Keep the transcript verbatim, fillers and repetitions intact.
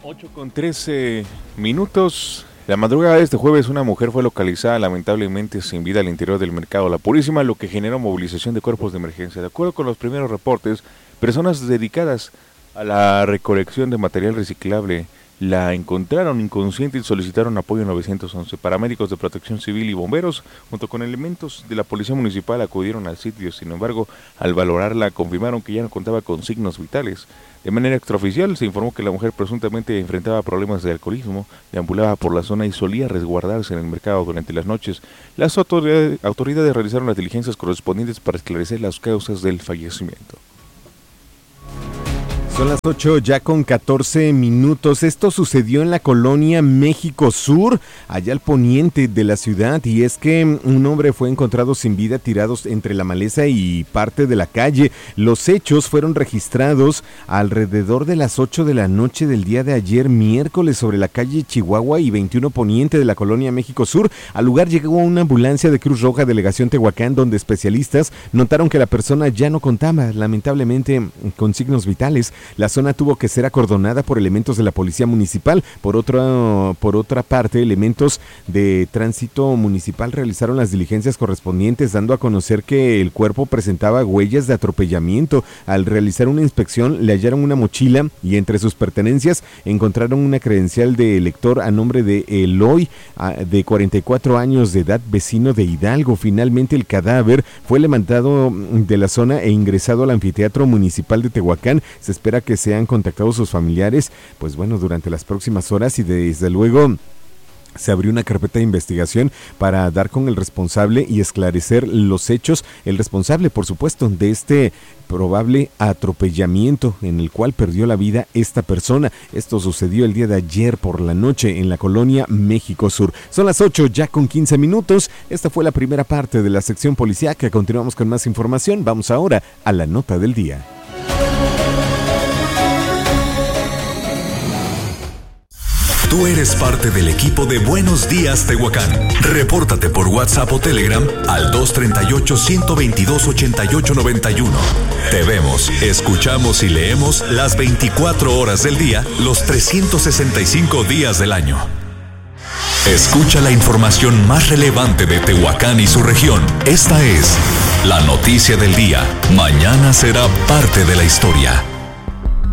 ocho con trece minutos. La madrugada de este jueves, una mujer fue localizada lamentablemente sin vida al interior del mercado La Purísima, lo que generó movilización de cuerpos de emergencia. De acuerdo con los primeros reportes, personas dedicadas a la recolección de material reciclable la encontraron inconsciente y solicitaron apoyo en nueve once. Paramédicos de Protección Civil y bomberos, junto con elementos de la Policía Municipal, acudieron al sitio. Sin embargo, al valorarla, confirmaron que ya no contaba con signos vitales. De manera extraoficial, se informó que la mujer presuntamente enfrentaba problemas de alcoholismo, deambulaba por la zona y solía resguardarse en el mercado durante las noches. Las autoridades, autoridades realizaron las diligencias correspondientes para esclarecer las causas del fallecimiento. Son las ocho ya con catorce minutos. Esto sucedió en la colonia México Sur, allá al poniente de la ciudad, y es que un hombre fue encontrado sin vida tirados entre la maleza y parte de la calle. Los hechos fueron registrados alrededor de las ocho de la noche del día de ayer, miércoles, sobre la calle Chihuahua y veintiuno poniente de la colonia México Sur. Al lugar llegó una ambulancia de Cruz Roja Delegación Tehuacán, donde especialistas notaron que la persona ya no contaba, lamentablemente, con signos vitales. La zona tuvo que ser acordonada por elementos de la Policía Municipal. Por otra, por otra parte, elementos de tránsito municipal realizaron las diligencias correspondientes, dando a conocer que el cuerpo presentaba huellas de atropellamiento. Al realizar una inspección, le hallaron una mochila y entre sus pertenencias encontraron una credencial de elector a nombre de Eloy, de cuarenta y cuatro años de edad, vecino de Hidalgo. Finalmente, el cadáver fue levantado de la zona e ingresado al anfiteatro municipal de Tehuacán. Se espera que sean contactados sus familiares, pues bueno, durante las próximas horas, y desde luego se abrió una carpeta de investigación para dar con el responsable y esclarecer los hechos. El responsable, por supuesto, de este probable atropellamiento en el cual perdió la vida esta persona. Esto sucedió el día de ayer por la noche en la colonia México Sur. Son las ocho ya con quince minutos. Esta fue la primera parte de la sección policíaca. Continuamos con más información. Vamos ahora a la nota del día. Tú eres parte del equipo de Buenos Días Tehuacán. Repórtate por WhatsApp o Telegram al dos tres ocho, uno dos dos, ocho ocho nueve uno. Te vemos, escuchamos y leemos las veinticuatro horas del día, los trescientos sesenta y cinco días del año. Escucha la información más relevante de Tehuacán y su región. Esta es la noticia del día. Mañana será parte de la historia.